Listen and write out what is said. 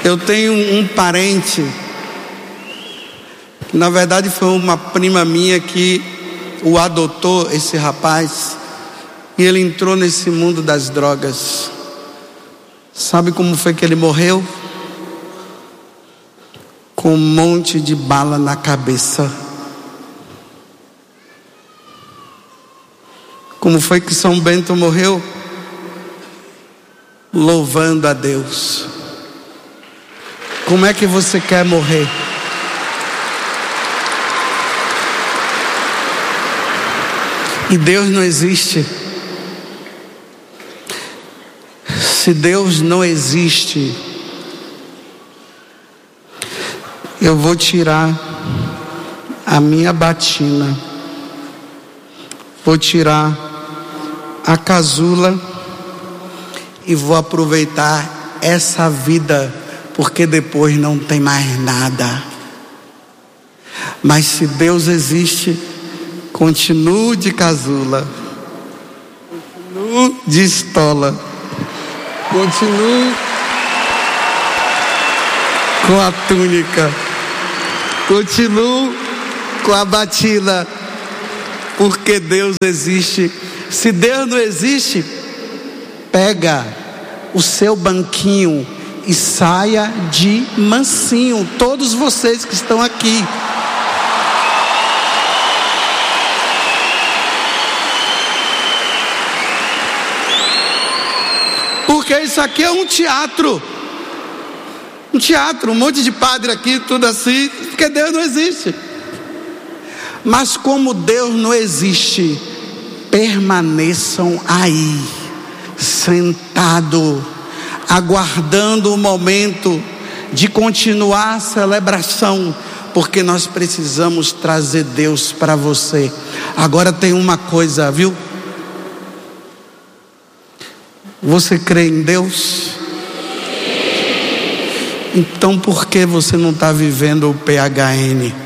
Eu tenho um parente, na verdade foi uma prima minha que o adotou, esse rapaz, e ele entrou nesse mundo das drogas. Sabe como foi que ele morreu? Com um monte de bala na cabeça. Como foi que São Bento morreu? Louvando a Deus. Como é que você quer morrer? E Deus não existe. Se Deus não existe, eu vou tirar a minha batina, vou tirar a casula e vou aproveitar essa vida, porque depois não tem mais nada. Mas se Deus existe, continuo de casula, continuo de estola, continuo com a túnica, continuo com a batina, porque Deus existe. Se Deus não existe, pega o seu banquinho e saia de mansinho, todos vocês que estão aqui. Porque isso aqui é um teatro. Um teatro, um monte de padre aqui, tudo assim, porque Deus não existe. Mas como Deus não existe, permaneçam aí, sentado, aguardando o momento de continuar a celebração, porque nós precisamos trazer Deus para você. Agora tem uma coisa, viu? Você crê em Deus? Então por que você não está vivendo o PHN?